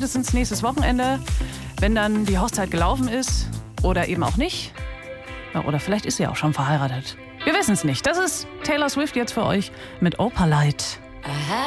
spätestens nächstes Wochenende, wenn dann die Hochzeit gelaufen ist oder eben auch nicht. Ja, oder vielleicht ist sie auch schon verheiratet. Wir wissen es nicht. Das ist Taylor Swift jetzt für euch mit Opalite.